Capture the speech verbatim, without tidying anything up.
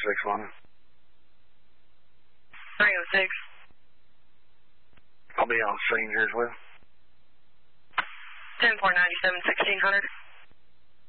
six one. three oh six. I'll be on scene here as well. ten four ninety-seven, sixteen hundred.